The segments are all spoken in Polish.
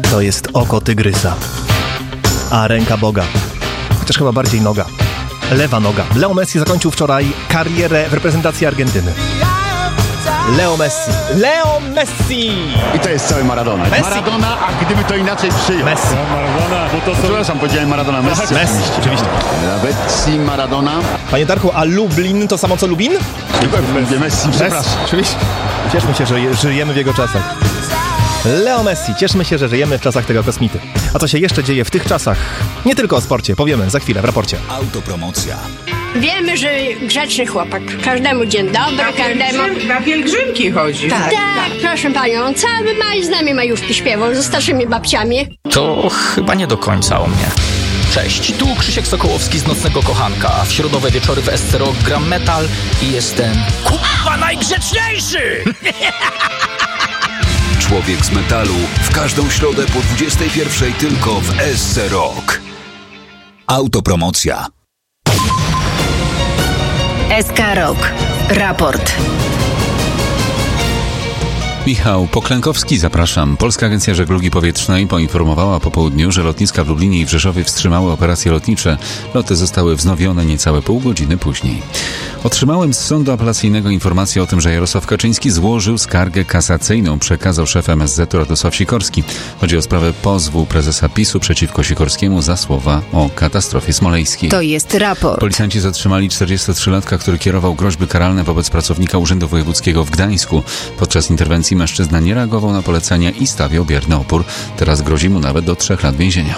To jest oko tygrysa, a ręka Boga, chociaż chyba bardziej noga, lewa noga. Leo Messi zakończył wczoraj karierę w reprezentacji Argentyny. Leo Messi! I to jest cały Maradona. Messi. Maradona, a gdyby to inaczej przyjął. Messi. Maradona, bo to są... Przepraszam, powiedziałem Maradona. Messi. Messi, oczywiście. Messi, Maradona. Panie Darku, a Lublin to samo co Lubin? Mówię Messi, przepraszam. Oczywiście. Cieszmy się, że żyjemy w jego czasach. Leo Messi, cieszmy się, że żyjemy w czasach tego kosmity. A co się jeszcze dzieje w tych czasach? Nie tylko o sporcie, powiemy za chwilę w raporcie. Autopromocja. Wiemy, że grzeczny chłopak. Każdemu dzień dobry, każdemu... Na pielgrzymki chodzi. Tak, proszę panią, on cały maj z nami majówki śpiewał, ze starszymi babciami. To chyba nie do końca o mnie. Cześć, tu Krzysiek Sokołowski z Nocnego Kochanka. W środowe wieczory w SC Rock gram metal i jestem... kurwa najgrzeczniejszy! Człowiek z metalu w każdą środę po 21:00 tylko w SC Rock. Autopromocja. SK Rock. Raport. Michał Poklękowski, zapraszam. Polska Agencja Żeglugi Powietrznej poinformowała po południu, że lotniska w Lublinie i w Rzeszowie wstrzymały operacje lotnicze. Loty zostały wznowione niecałe pół godziny później. Otrzymałem z sądu apelacyjnego informację o tym, że Jarosław Kaczyński złożył skargę kasacyjną, przekazał szef MSZ-u Radosław Sikorski. Chodzi o sprawę pozwu prezesa PiS-u przeciwko Sikorskiemu za słowa o katastrofie smoleńskiej. To jest raport. Policjanci zatrzymali 43-latka, który kierował groźby karalne wobec pracownika Urzędu Wojewódzkiego w Gdańsku. Podczas interwencji mężczyzna nie reagował na polecenia i stawiał bierny opór. Teraz grozi mu nawet do 3 lat więzienia.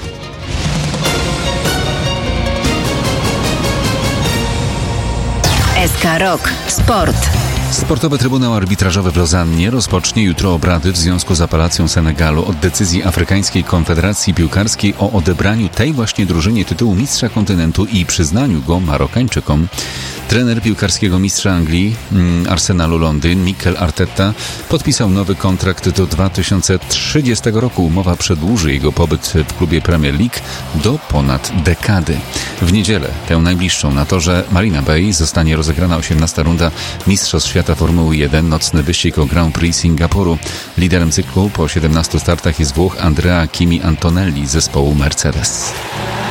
SK Rock. Sport. Sportowy Trybunał Arbitrażowy w Lozannie rozpocznie jutro obrady w związku z apelacją Senegalu od decyzji Afrykańskiej Konfederacji Piłkarskiej o odebraniu tej właśnie drużynie tytułu mistrza kontynentu i przyznaniu go Marokańczykom. Trener piłkarskiego mistrza Anglii Arsenalu Londyn Mikel Arteta podpisał nowy kontrakt do 2030 roku. Umowa przedłuży jego pobyt w klubie Premier League do ponad dekady. W niedzielę, tę najbliższą, na torze Marina Bay zostanie rozegrana 18. runda Mistrzostw Świata Formuły 1, nocny wyścig o Grand Prix Singapuru. Liderem cyklu po 17 startach jest Włoch Andrea Kimi Antonelli z zespołu Mercedes.